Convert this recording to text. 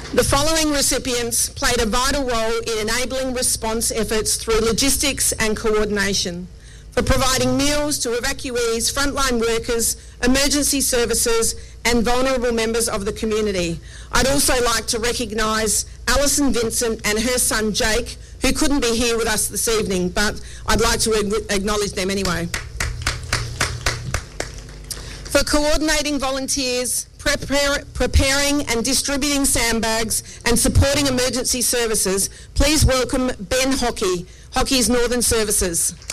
The following recipients played a vital role in enabling response efforts through logistics and coordination, for providing meals to evacuees, frontline workers, emergency services and vulnerable members of the community. I'd also like to recognise Alison Vincent and her son Jake, who couldn't be here with us this evening, but I'd like to acknowledge them anyway. For coordinating volunteers, preparing and distributing sandbags and supporting emergency services, please welcome Ben Hockey, Hockey's Northern Services.